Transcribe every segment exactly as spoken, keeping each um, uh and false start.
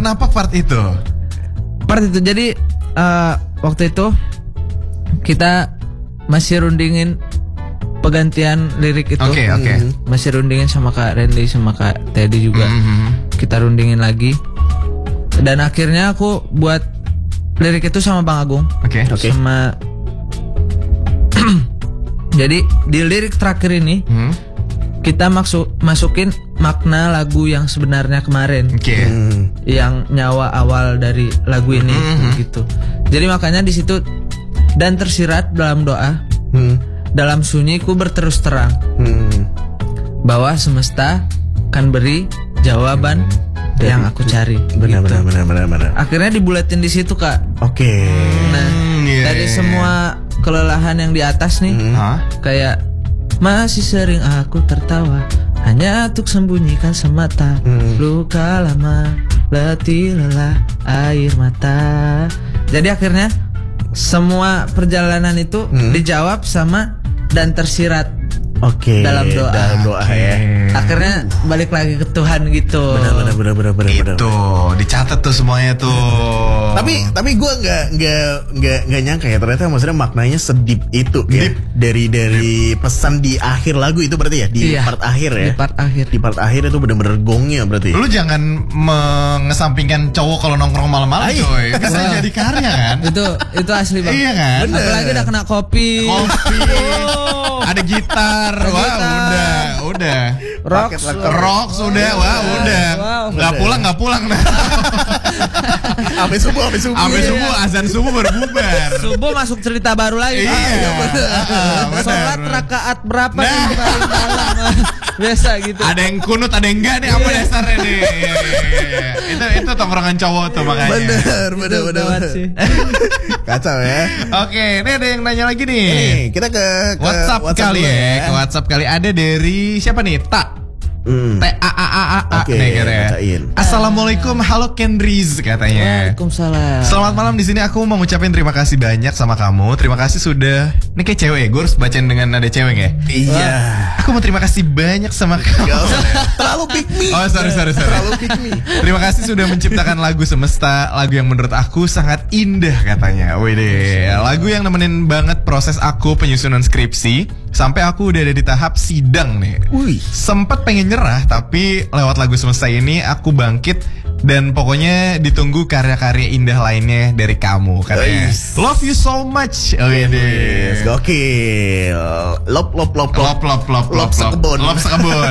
kenapa part itu? Part itu jadi uh, waktu itu kita masih rundingin penggantian lirik itu. Oke, okay, oke. Okay. Masih rundingin sama Kak Randy sama Kak Teddy juga. Mm-hmm. Kita rundingin lagi. Dan akhirnya aku buat lirik itu sama Bang Agung. Oke. Okay. Okay. Sama jadi di lirik terakhir ini hmm? kita maksud masukin makna lagu yang sebenarnya kemarin. Oke. Okay. Hmm. Yang nyawa awal dari lagu ini mm-hmm. gitu. Jadi makanya di situ dan tersirat dalam doa. Hmm. Dalam sunyi ku berterus terang. Hmm. Bahwa semesta kan beri jawaban hmm. yang aku cari. Benar, gitu. benar, benar, benar, benar. Akhirnya dibulatin di situ, Kak. Oke. Okay. Nah, yeah. dari semua kelelahan yang di atas nih, hmm. kayak masih sering aku tertawa hanya untuk sembunyikan semata hmm. luka lama, letih lelah air mata. Jadi akhirnya semua perjalanan itu hmm. dijawab sama dan tersirat. Oke. Okay, dalam doa. Dalam doa okay. ya. Akhirnya balik lagi ke Tuhan gitu. Benar benar benar benar benar. Itu dicatat tuh semuanya tuh. Tapi tapi gue nggak nggak nggak nggak nyangka ya ternyata maksudnya maknanya sedip itu ya. Deep. Dari dari Deep. Pesan di akhir lagu itu berarti ya di iya, part akhir ya. Di part akhir. Di part akhir itu benar-benar gongnya berarti. Lu jangan mengesampingkan cowok kalau nongkrong malam-malam coy. Bisa wow. jadi karya kan? Itu itu asli banget. Iya kan? Bener. Apalagi udah kena kopi. Kopi. oh. Ada gitar. Wah wow, udah udah. Rock rock sudah wah wow, udah. Wow. Nggak pulang nggak pulang nah. Sampai subuh sampai subuh. Sampai subuh azan subuh berbubar. Subuh masuk cerita baru lagi. Iya. Sholat rakaat berapa nah. nih paling dalam? Biasa gitu. Ada yang kunut ada yang enggak nih apa dasarnya nih. Itu itu tongkrongan cowok tuh makanya. Bener bener bener. Kacau ya. Oke, ini ada yang nanya lagi nih. Nih, kita ke, ke WhatsApp, WhatsApp kali ya. ya. Ke WhatsApp kali ada dari siapa nih? Tak. Hmm. T A A A A A okay, nih katanya. Assalamualaikum, halo Kendriz katanya. Waalaikumsalam. Selamat malam, di sini aku mau ngucapin terima kasih banyak sama kamu. Terima kasih sudah. Ini kayak cewek ya, gue harus bacain dengan nada cewek ya. Iya. Aku mau terima kasih banyak sama kamu. Terlalu pick me. Oh sorry sorry sorry. Terlalu pick me. Terima kasih sudah menciptakan lagu Semesta, lagu yang menurut aku sangat indah katanya. Wede, lagu yang nemenin banget proses aku penyusunan skripsi sampai aku udah ada di tahap sidang nih. Wih. Sempet pengen nyerah, tapi lewat lagu Semesta ini aku bangkit dan pokoknya ditunggu karya-karya indah lainnya dari kamu katanya. Yes. Love you so much. Oh iya deh. Gokil. Lop lop lop lop lop lop lop sekebun. Lop sekebun.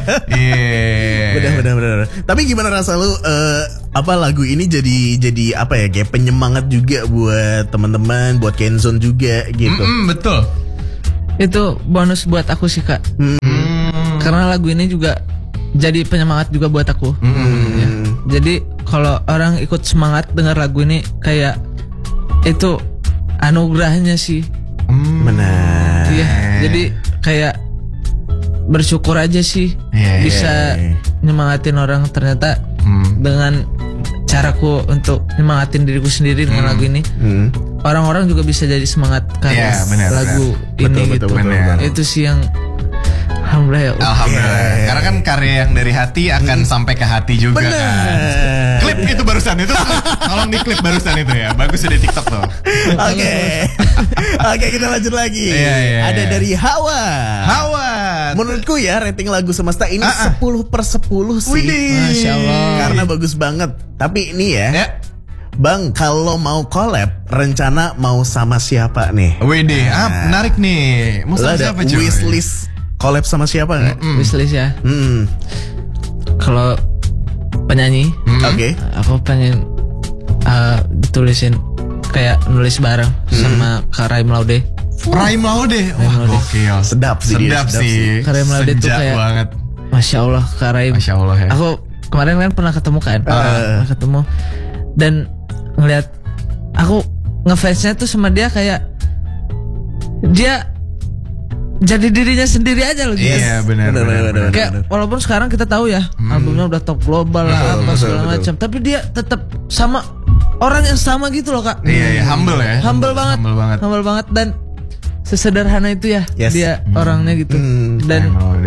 Iya. Benar benar benar. Tapi gimana rasa lu uh, apa lagu ini jadi jadi apa ya kayak penyemangat juga buat teman-teman, buat Kenzone juga gitu. Mm-mm, betul. Itu bonus buat aku sih Kak. Hmm. Karena lagu ini juga jadi penyemangat juga buat aku. Hmm. Ya. Jadi kalau orang ikut semangat dengar lagu ini kayak itu anugerahnya sih. Hmm. Benar. Iya. Jadi kayak bersyukur aja sih yeah, bisa yeah, yeah. nyemangatin orang ternyata hmm. dengan caraku untuk nyemangatin diriku sendiri dengan hmm. lagu ini. Hmm. Orang-orang juga bisa jadi semangat karena yeah, bener, lagu bener. ini betul, gitu. Betul, betul, betul. Itu sih yang alhamdulillah ya. Alhamdulillah. Yeah. Karena kan karya yang dari hati akan hmm. sampai ke hati juga. Bener. Kan. Klip itu barusan itu. Tolong di klip barusan itu ya. Bagus di TikTok tuh. Oke. Oke, kita lanjut lagi. Yeah, yeah, Ada yeah. dari Hawa. Hawa. Menurutku ya rating lagu Semesta ini uh-uh. sepuluh per sepuluh sih. Widih. Masya Allah. Karena bagus banget. Tapi ini ya. Yeah. Bang, kalau mau collab, rencana mau sama siapa nih? Widih, nah. ah, menarik nih. Mau sama siapa cuy? Wishlist collab sama siapa nggak? Mm-mm. Wishlist ya. Mm. Kalau penyanyi, mm. oke. Okay. Aku pengen uh, ditulisin kayak nulis bareng mm. sama Kak Raim Laude. Raim Laude, wah gokil. Sedap sih. Sedap dia, sih. Kak Raim Laude tuh kayak banget. Masya Allah, Kak Raim. Masya Allah ya. Aku kemarin kan pernah ketemu kan, uh. pernah ketemu dan ngeliat aku ngefansnya tuh sama dia kayak dia jadi dirinya sendiri aja loh guys. Iya benar benar. Kayak bener. Walaupun sekarang kita tahu ya hmm. albumnya udah top global lah apa segala macam, tapi dia tetap sama orang yang sama gitu loh Kak. Iya iya humble ya. Humble banget. Humble banget. Humble banget dan sesederhana itu ya yes. dia hmm. orangnya gitu. Hmm. Dan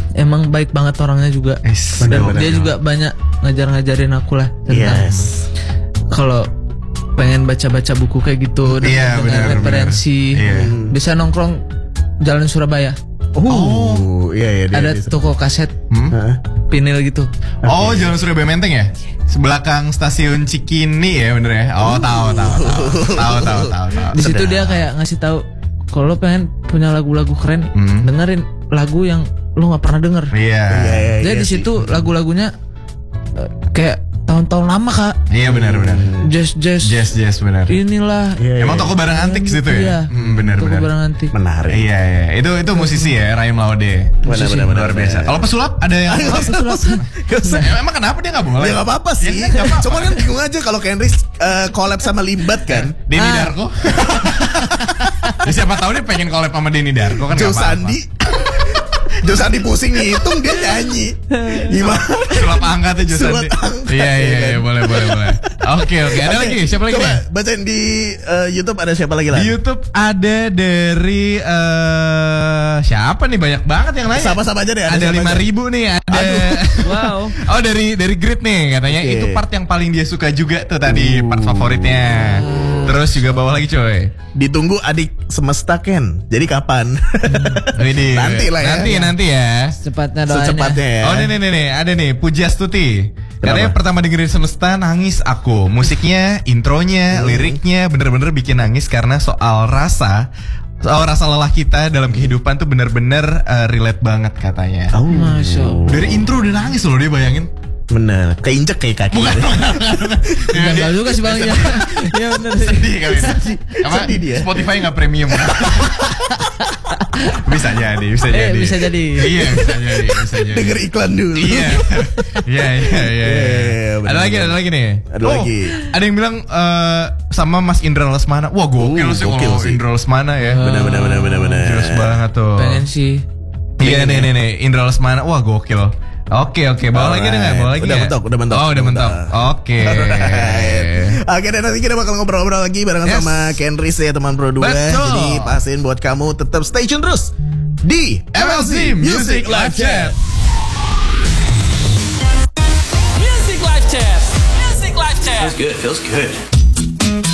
emang baik banget orangnya juga. Yes, Dan bener, dia bener. juga banyak ngajar-ngajarin aku lah tentang Yes. kalau pengen baca-baca buku kayak gitu dengan, Iya, dengan bener, referensi. bener. Iya. Bisa nongkrong Jalan Surabaya. Oh, iya iya. dia- Ada dia- toko kaset Hmm? Hah? vinil gitu. Oh, Jalan Surabaya Menteng ya? Sebelakang stasiun Cikini ya, bener ya? Oh, tahu, tahu, tahu, tahu, tahu, tahu, tahu. Di situ dia kayak ngasih tahu kalau lo pengen punya lagu-lagu keren, Hmm. dengerin lagu yang lo nggak pernah denger. Iya, Iya, iya, Jadi iya di sih. situ lagu-lagunya eh, kayak tahun-tahun lama kak. iya benar, benar. Jazz jazz. Jazz, jazz, benar. Inilah. Iya, iya. Emang toko barang antik situ ya? Iya. Hmm, benar, Toko benar. barang antik. Menarik. Iya, iya. Itu itu musisi ya, Rahim Laude. Benar, benar, benar, Luar biasa. benar. Kalau pesulap ada yang Gak usah. Emang kenapa dia nggak boleh? Ya gak apa-apa sih. Ya, nggak apa-apa. Cuma kan bingung aja kalau Kendrick uh, collab sama Limbat kan. Denny Ah. Darko. Ya, siapa tahu dia pengen collab sama Denny Darko kan Joe nggak apa-apa. Sandi. Joe Sandi pusing ngitung dia nyanyi. Gimana? Sulap angkatnya Joe Sulap Sandi. angkat, Iya, ya iya, kan? iya, boleh, boleh, boleh. Oke, oke. Ada Oke, lagi? Siapa lagi coba nih? bacain di uh, YouTube ada siapa lagi lah? Di YouTube ada dari eh siapa nih, banyak banget yang nanya. Sama-sama aja deh. Ada siapa lima aja? ribu nih, ada. Wow. Oh, dari dari Grid nih katanya Oke. itu part yang paling dia suka juga tuh tadi, part favoritnya. Terus juga bawah lagi coy. Ditunggu adik semesta Ken. Jadi kapan? Ini Nanti lah ya. Nanti nanti ya. Secepatnya doain ya. Secepatnya ya. Oh, nih nih nih nih, ada nih Pujastuti. Katanya Kenapa? pertama dengerin Semesta nangis aku. Musiknya, intronya, liriknya bener-bener bikin nangis karena soal rasa, soal rasa lelah kita dalam kehidupan tuh bener-bener uh, relate banget katanya. Oh. Masya Allah. Dari intro udah nangis loh dia, bayangin. Bener. Keinjek kayak kaki. Gagal juga sih bangnya. Iya benar sih. Sedih kali ini. Apa? Sedih dia. Spotify nggak premium. Bisa jadi, bisa Eh, jadi. bisa jadi. Iya, bisa jadi, bisa jadi. Denger iklan dulu. Iya, iya, iya, iya. Iya, bener, Ada lagi, bener. ada lagi nih. Ada Oh, lagi. Ada yang bilang eh, sama Mas Indra Lesmana. Wah, gokil Uh, sih gokil kalau sih. Indra Lesmana ya. Bener bener bener bener bener. Jelas banget tuh. Pengen sih. Iya nih nih nih, Indra Lesmana. Wah, gokil. Oke oke, bawa lagi deh nggak? Bawa lagi Udah nggak? mentok, udah mentok. Oh, udah mentok. Oke. Alright. Oke, dan nanti kita bakal ngobrol-ngobrol lagi barengan Yes. sama Kendrick ya teman Pro dua. Betul. Jadi pastiin buat kamu tetap stay tune terus di M L Z Music Live Chat. Music Live Chat. Music Live Chat. Feels good. Feels good.